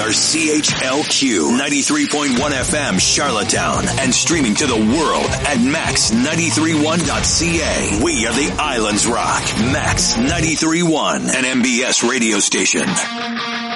are CHLQ 93.1 FM Charlottetown and streaming to the world at max931.ca. We are the Islands Rock, Max 93.1, an MBS radio station.